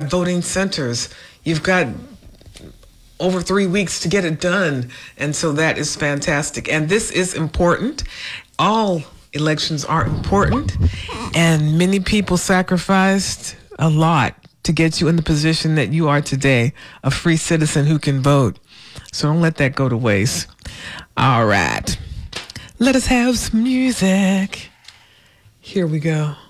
got voting centers. You've got over 3 weeks to get it done. And so that is fantastic. And this is important. All elections are important. And many people sacrificed a lot to get you in the position that you are today, a free citizen who can vote. So don't let that go to waste. All right. Let us have some music. Here we go.